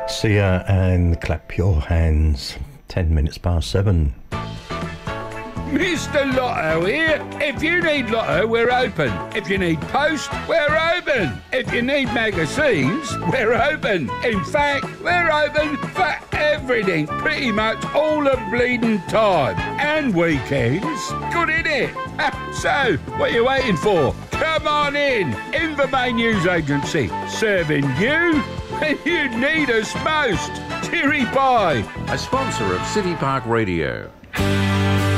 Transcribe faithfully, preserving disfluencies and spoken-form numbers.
See ya and clap your hands. Ten minutes past seven. Mister Lotto here. If you need Lotto, we're open. If you need post, we're open. If you need magazines, we're open. In fact, we're open for everything, pretty much all the bleeding time. And weekends. Good, innit? So, what are you waiting for? Come on in. Invermain News Agency. Serving you when you need us most. Cheery bye. A sponsor of City Park Radio.